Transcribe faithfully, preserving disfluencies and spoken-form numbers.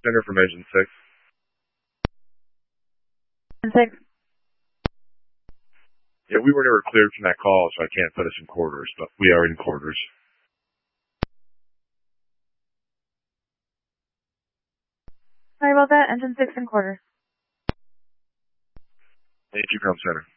Center from Engine six. Engine six. Yeah, we were never cleared from that call, so I can't put us in quarters, but we are in quarters. Sorry about that. Engine six in quarters. Thank you, Comm Center.